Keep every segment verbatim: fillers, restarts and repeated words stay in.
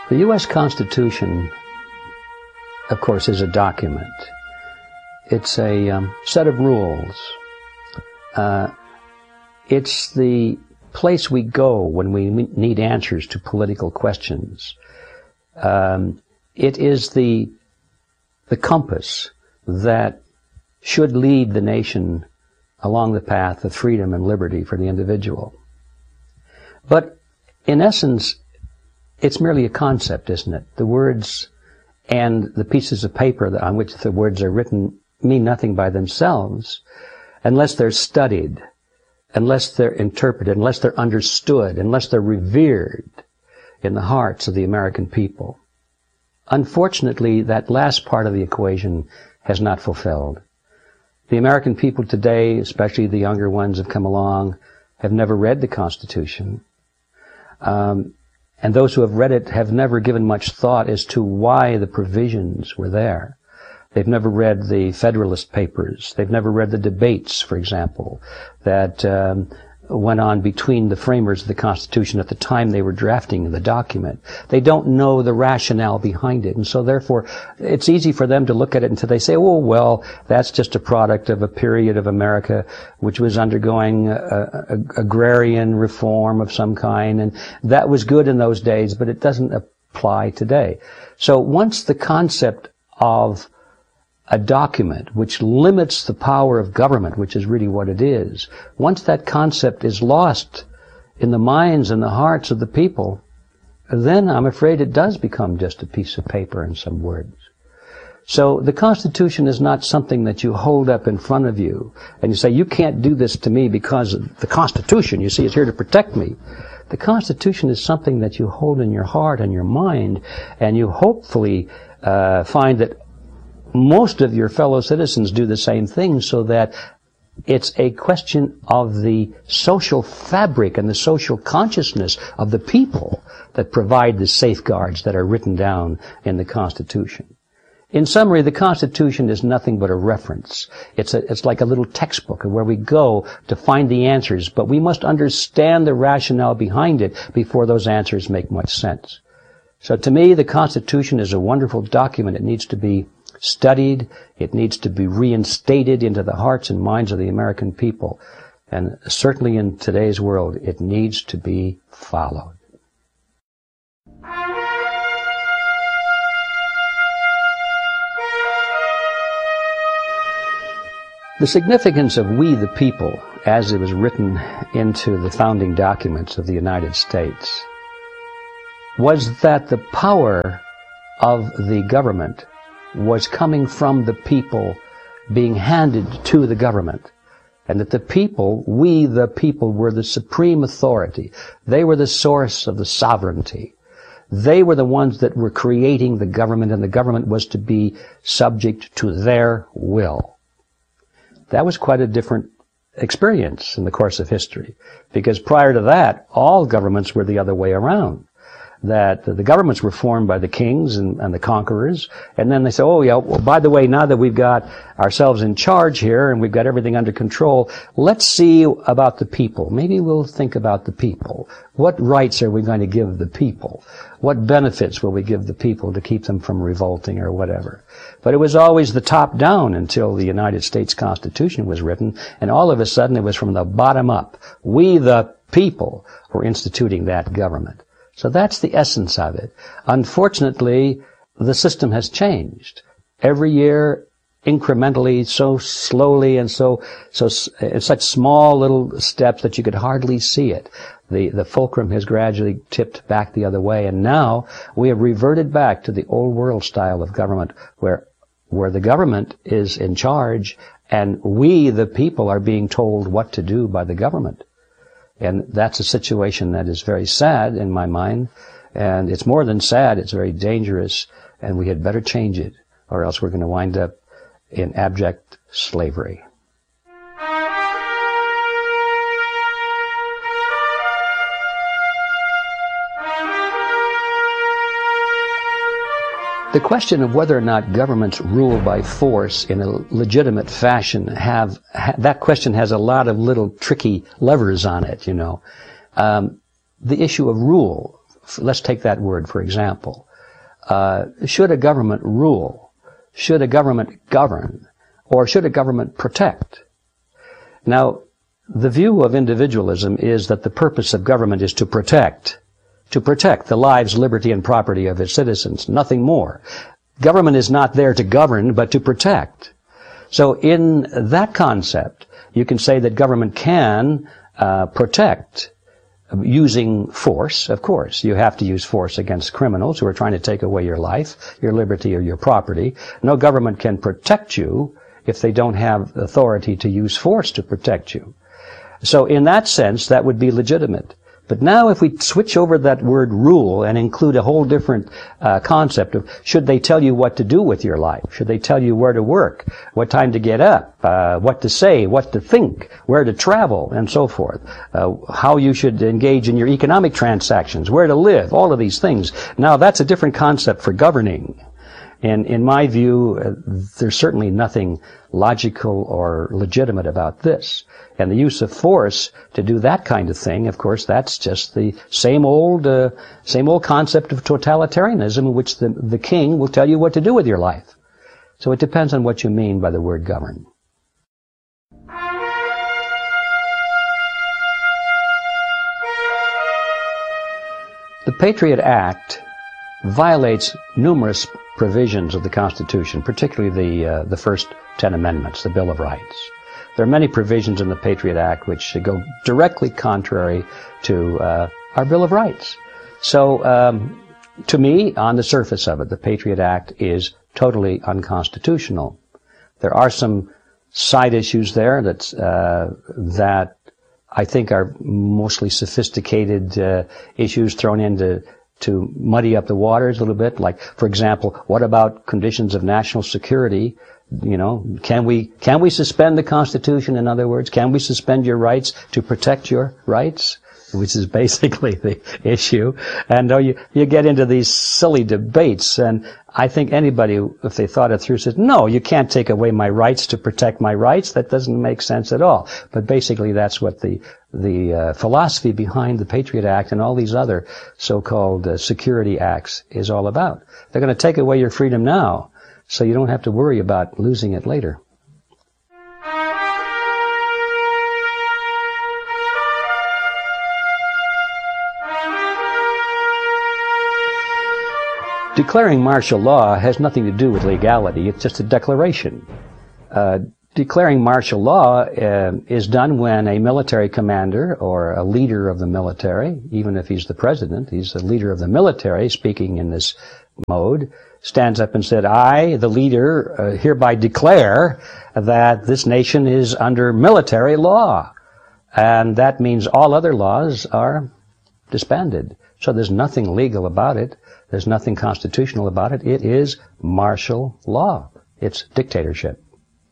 The U S Constitution, of course, is a document. It's a um, set of rules. Uh, it's the place we go when we need answers to political questions. Um, it is the the compass that should lead the nation along the path of freedom and liberty for the individual. But in essence, it's merely a concept, isn't it? The words and the pieces of paper on which the words are written mean nothing by themselves unless they're studied, unless they're interpreted, unless they're understood, unless they're revered in the hearts of the American people. Unfortunately, that last part of the equation has not fulfilled. The American people today, especially the younger ones have come along, have never read the Constitution. Um, and those who have read it have never given much thought as to why the provisions were there. They've never read the Federalist Papers. They've never read the debates, for example, that um, went on between the framers of the Constitution at the time they were drafting the document. They don't know the rationale behind it, and so therefore it's easy for them to look at it until they say, oh, well, that's just a product of a period of America which was undergoing a, a, a agrarian reform of some kind, and that was good in those days, but it doesn't apply today. So once the concept of a document which limits the power of government, which is really what it is, once that concept is lost in the minds and the hearts of the people, then I'm afraid it does become just a piece of paper and some words. So the Constitution is not something that you hold up in front of you and you say, you can't do this to me because the Constitution, you see, is here to protect me. The Constitution is something that you hold in your heart and your mind, and you hopefully uh, find that most of your fellow citizens do the same thing, so that it's a question of the social fabric and the social consciousness of the people that provide the safeguards that are written down in the Constitution. In summary, the Constitution is nothing but a reference. It's a, it's like a little textbook where we go to find the answers, but we must understand the rationale behind it before those answers make much sense. So to me, the Constitution is a wonderful document. It needs to be studied. It needs to be reinstated into the hearts and minds of the American people. And certainly in today's world, it needs to be followed. The significance of "we the people," as it was written into the founding documents of the United States, was that the power of the government was coming from the people being handed to the government, and that the people, we the people, were the supreme authority. They were the source of the sovereignty. They were the ones that were creating the government, and the government was to be subject to their will. That was quite a different experience in the course of history, because prior to that, all governments were the other way around. That the governments were formed by the kings and, and the conquerors, and then they say, oh yeah, well, by the way, now that we've got ourselves in charge here and we've got everything under control, let's see about the people. Maybe we'll think about the people. What rights are we going to give the people? What benefits will we give the people to keep them from revolting or whatever? But it was always the top down until the United States Constitution was written, and all of a sudden it was from the bottom up. We the people were instituting that government. So that's the essence of it. Unfortunately, the system has changed. Every year, incrementally, so slowly and so, so, in such small little steps that you could hardly see it. The, the fulcrum has gradually tipped back the other way, and now we have reverted back to the old world style of government where, where the government is in charge and we, the people, are being told what to do by the government. And that's a situation that is very sad in my mind, and it's more than sad, it's very dangerous, and we had better change it, or else we're going to wind up in abject slavery. The question of whether or not governments rule by force in a legitimate fashion have, ha, that question has a lot of little tricky levers on it, you know. Um, the issue of rule, let's take that word for example. Uh, should a government rule? Should a government govern? Or should a government protect? Now, the view of individualism is that the purpose of government is to protect, to protect the lives, liberty, and property of its citizens, nothing more. Government is not there to govern, but to protect. So in that concept, you can say that government can uh, protect using force, of course. You have to use force against criminals who are trying to take away your life, your liberty, or your property. No government can protect you if they don't have authority to use force to protect you. So in that sense, that would be legitimate. But now if we switch over that word rule and include a whole different uh, concept of should they tell you what to do with your life? Should they tell you where to work, what time to get up, uh, what to say, what to think, where to travel, and so forth, uh, how you should engage in your economic transactions, where to live, all of these things. Now that's a different concept for governing. And in my view, uh, there's certainly nothing logical or legitimate about this. And the use of force to do that kind of thing, of course, that's just the same old, uh, same old concept of totalitarianism in which the, the king will tell you what to do with your life. So it depends on what you mean by the word govern. The Patriot Act violates numerous provisions of the Constitution, particularly the uh, the first ten amendments, the Bill of Rights. There are many provisions in the Patriot Act which go directly contrary to uh, our Bill of Rights. So, um, to me, on the surface of it, the Patriot Act is totally unconstitutional. There are some side issues there that's, uh, that I think are mostly sophisticated uh, issues thrown into to muddy up the waters a little bit. Like, for example, what about conditions of national security? You know, can we, can we suspend the Constitution, in other words? Can we suspend your rights to protect your rights? Which is basically the issue. And uh, you, you get into these silly debates, and I think anybody, if they thought it through, says, no, you can't take away my rights to protect my rights. That doesn't make sense at all. But basically that's what the, the uh, philosophy behind the Patriot Act and all these other so-called uh, security acts is all about. They're going to take away your freedom now, so you don't have to worry about losing it later. Declaring martial law has nothing to do with legality. It's just a declaration. Uh, declaring martial law uh, is done when a military commander or a leader of the military, even if he's the president, he's the leader of the military, speaking in this mode, stands up and said, I, the leader, uh, hereby declare that this nation is under military law. And that means all other laws are disbanded. So there's nothing legal about it. There's nothing constitutional about it. It is martial law. It's dictatorship.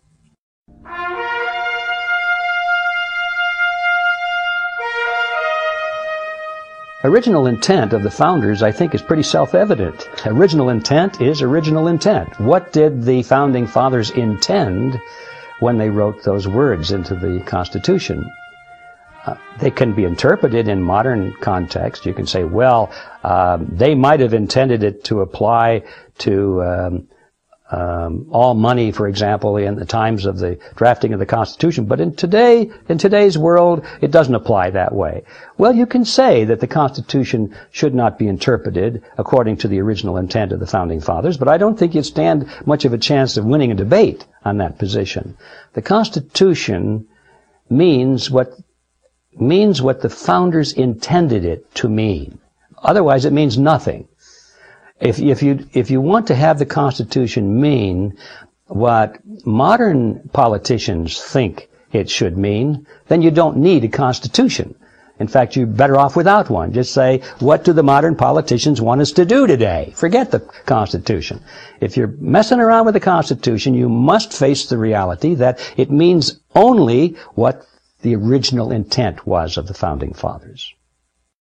Original intent of the founders, I think, is pretty self-evident. Original intent is original intent. What did the founding fathers intend when they wrote those words into the Constitution? Uh, they can be interpreted in modern context. You can say, well, um, they might have intended it to apply to um, um, all money, for example, in the times of the drafting of the Constitution. But in today, in today's world, it doesn't apply that way. Well, you can say that the Constitution should not be interpreted according to the original intent of the founding fathers, but I don't think you'd stand much of a chance of winning a debate on that position. The Constitution means what means what the founders intended it to mean. Otherwise, it means nothing. If, if you, if you want to have the Constitution mean what modern politicians think it should mean, then you don't need a Constitution. In fact, you're better off without one. Just say, what do the modern politicians want us to do today? Forget the Constitution. If you're messing around with the Constitution, you must face the reality that it means only what the original intent was of the founding fathers.